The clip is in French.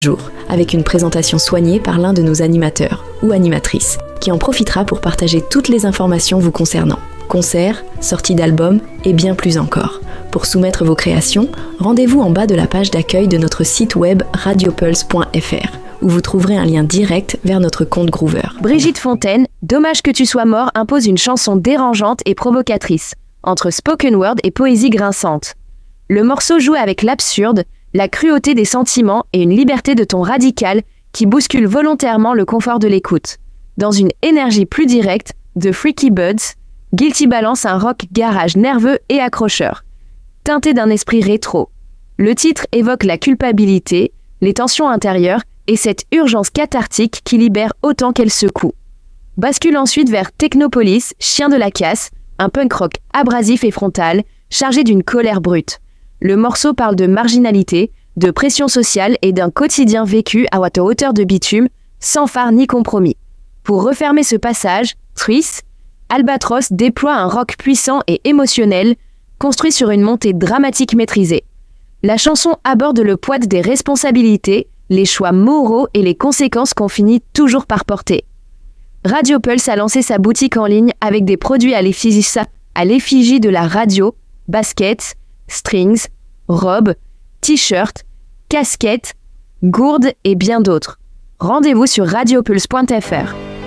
jour, avec une présentation soignée par l'un de nos animateurs ou animatrices, qui en profitera pour partager toutes les informations vous concernant. Concerts, sorties d'albums et bien plus encore. Pour soumettre vos créations, rendez-vous en bas de la page d'accueil de notre site web radiopulse.fr, où vous trouverez un lien direct vers notre compte Groover. Brigitte Fontaine, Dommage que tu sois mort impose une chanson dérangeante et provocatrice, entre spoken word et poésie grinçante. Le morceau joue avec l'absurde, la cruauté des sentiments et une liberté de ton radical qui bouscule volontairement le confort de l'écoute. Dans une énergie plus directe, The Freaky Buds, Guilty balance un rock garage nerveux et accrocheur, teinté d'un esprit rétro. Le titre évoque la culpabilité, les tensions intérieures et cette urgence cathartique qui libère autant qu'elle secoue. Bascule ensuite vers Technopolis, Chien de la casse, un punk rock abrasif et frontal, chargé d'une colère brute. Le morceau parle de marginalité, de pression sociale et d'un quotidien vécu à hauteur de bitume, sans phare ni compromis. Pour refermer ce passage, Tris, Albatros déploie un rock puissant et émotionnel, construit sur une montée dramatique maîtrisée. La chanson aborde le poids des responsabilités, les choix moraux et les conséquences qu'on finit toujours par porter. Radio Pulse a lancé sa boutique en ligne avec des produits à l'effigie de la radio, baskets, strings, robes, t-shirts, casquettes, gourdes et bien d'autres. Rendez-vous sur radiopulse.fr.